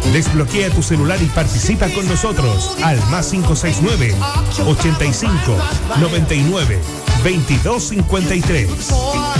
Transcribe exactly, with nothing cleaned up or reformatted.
Desbloquea tu celular y participa con nosotros al más cinco seis nueve, ochenta y cinco, noventa y nueve, veintidós cincuenta y tres.